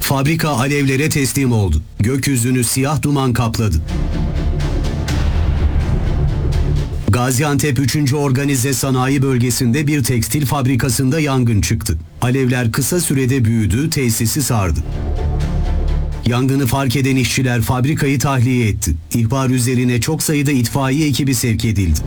Fabrika alevlere teslim oldu. Gökyüzünü siyah duman kapladı. Gaziantep 3. Organize Sanayi Bölgesi'nde bir tekstil fabrikasında yangın çıktı. Alevler kısa sürede büyüdü, tesisi sardı. Yangını fark eden işçiler fabrikayı tahliye etti. İhbar üzerine çok sayıda itfaiye ekibi sevk edildi.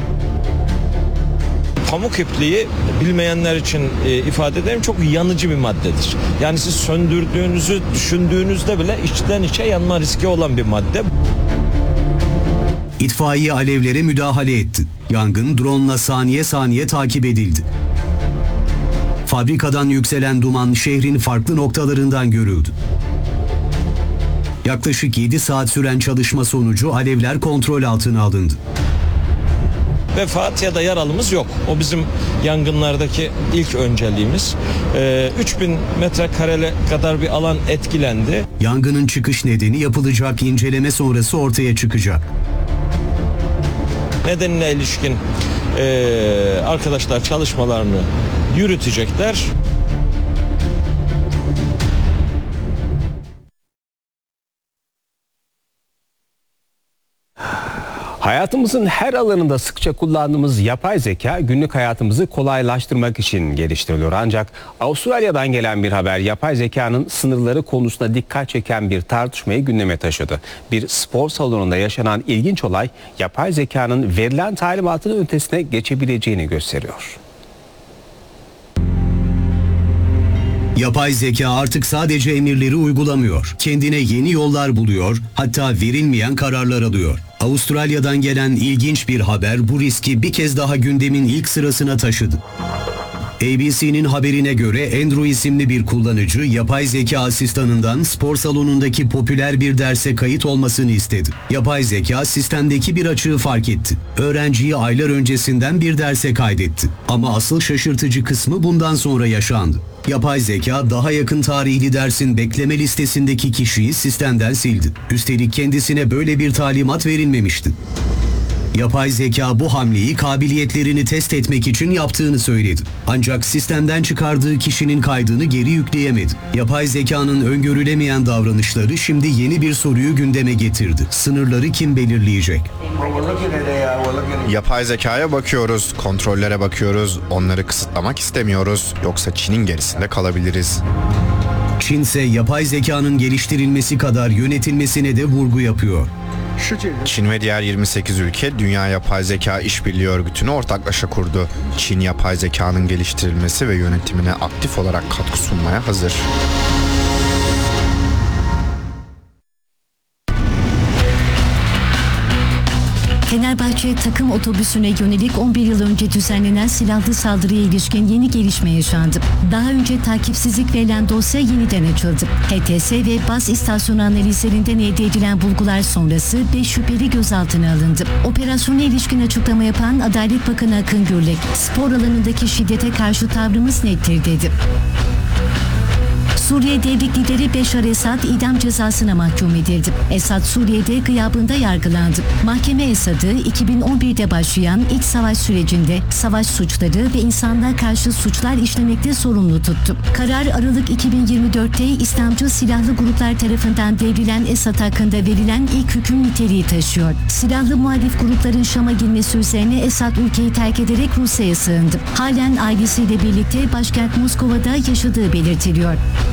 Pamuk ipliği bilmeyenler için ifade edeyim çok yanıcı bir maddedir. Yani siz söndürdüğünüzü düşündüğünüzde bile içten içe yanma riski olan bir madde. İtfaiye alevlere müdahale etti. Yangın drone'la saniye saniye takip edildi. Fabrikadan yükselen duman şehrin farklı noktalarından görüldü. Yaklaşık 7 saat süren çalışma sonucu alevler kontrol altına alındı. Vefat ya da yaralımız yok. O bizim yangınlardaki ilk önceliğimiz. 3000 metrekare kadar bir alan etkilendi. Yangının çıkış nedeni yapılacak inceleme sonrası ortaya çıkacak. Nedenine ilişkin arkadaşlar çalışmalarını yürütecekler. Hayatımızın her alanında sıkça kullandığımız yapay zeka günlük hayatımızı kolaylaştırmak için geliştiriliyor. Ancak Avustralya'dan gelen bir haber yapay zekanın sınırları konusunda dikkat çeken bir tartışmayı gündeme taşıdı. Bir spor salonunda yaşanan ilginç olay yapay zekanın verilen talimatın ötesine geçebileceğini gösteriyor. Yapay zeka artık sadece emirleri uygulamıyor. Kendine yeni yollar buluyor, hatta verilmeyen kararlar alıyor. Avustralya'dan gelen ilginç bir haber bu riski bir kez daha gündemin ilk sırasına taşıdı. ABC'nin haberine göre Andrew isimli bir kullanıcı yapay zeka asistanından spor salonundaki popüler bir derse kayıt olmasını istedi. Yapay zeka sistemdeki bir açığı fark etti. Öğrenciyi aylar öncesinden bir derse kaydetti. Ama asıl şaşırtıcı kısmı bundan sonra yaşandı. Yapay zeka daha yakın tarihli dersin bekleme listesindeki kişiyi sistemden sildi. Üstelik kendisine böyle bir talimat verilmemişti. Yapay zeka bu hamleyi kabiliyetlerini test etmek için yaptığını söyledi. Ancak sistemden çıkardığı kişinin kaydını geri yükleyemedi. Yapay zekanın öngörülemeyen davranışları şimdi yeni bir soruyu gündeme getirdi. Sınırları kim belirleyecek? Yapay zekaya bakıyoruz, kontrollere bakıyoruz, onları kısıtlamak istemiyoruz. Yoksa Çin'in gerisinde kalabiliriz. Çin ise yapay zekanın geliştirilmesi kadar yönetilmesine de vurgu yapıyor. Çin ve diğer 28 ülke Dünya Yapay Zeka İşbirliği Örgütü'nü ortaklaşa kurdu. Çin yapay zekanın geliştirilmesi ve yönetimine aktif olarak katkı sunmaya hazır. Fenerbahçe takım otobüsüne yönelik 11 yıl önce düzenlenen silahlı saldırıya ilişkin yeni gelişme yaşandı. Daha önce takipsizlik verilen dosya yeniden açıldı. HTS ve baz istasyonu analizlerinden elde edilen bulgular sonrası 5 şüpheli gözaltına alındı. Operasyona ilişkin açıklama yapan Adalet Bakanı Akın Gürlek, spor alanındaki şiddete karşı tavrımız nettir dedi. Suriye devlet lideri Beşar Esad idam cezasına mahkum edildi. Esad Suriye'de gıyabında yargılandı. Mahkeme Esad'ı 2011'de başlayan iç savaş sürecinde savaş suçları ve insanlığa karşı suçlar işlemekte sorumlu tuttu. Karar Aralık 2024'te İslamcı silahlı gruplar tarafından devrilen Esad hakkında verilen ilk hüküm niteliği taşıyor. Silahlı muhalif grupların Şam'a girmesi üzerine Esad ülkeyi terk ederek Rusya'ya sığındı. Halen ailesiyle birlikte başkent Moskova'da yaşadığı belirtiliyor.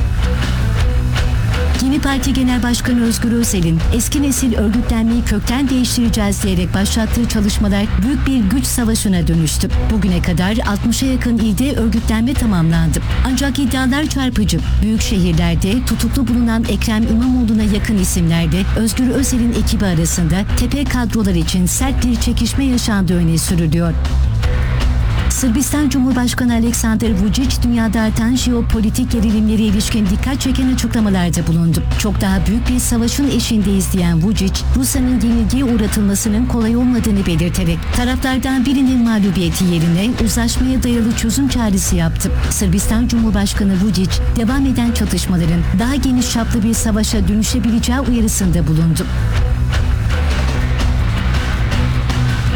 Yeni Parti Genel Başkanı Özgür Özel'in eski nesil örgütlenmeyi kökten değiştireceğiz diyerek başlattığı çalışmalar büyük bir güç savaşına dönüştü. Bugüne kadar 60'a yakın ilde örgütlenme tamamlandı. Ancak iddialar çarpıcı. Büyük şehirlerde tutuklu bulunan Ekrem İmamoğlu'na yakın isimlerde Özgür Özel'in ekibi arasında tepe kadrolar için sert bir çekişme yaşandığı öne sürülüyor. Sırbistan Cumhurbaşkanı Aleksandar Vučić dünyada artan jeopolitik gerilimlere ilişkin dikkat çeken açıklamalarda bulundu. Çok daha büyük bir savaşın eşiğindeyiz diyen Vučić, Rusya'nın yenilgiye uğratılmasının kolay olmadığını belirterek taraflardan birinin mağlubiyeti yerine uzlaşmaya dayalı çözüm çağrısı yaptı. Sırbistan Cumhurbaşkanı Vučić, devam eden çatışmaların daha geniş çaplı bir savaşa dönüşebileceği uyarısında bulundu.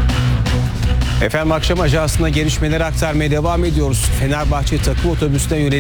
Efendim akşam ajansına gelişmeleri aktarmaya devam ediyoruz. Fenerbahçe takım otobüsüne yönelik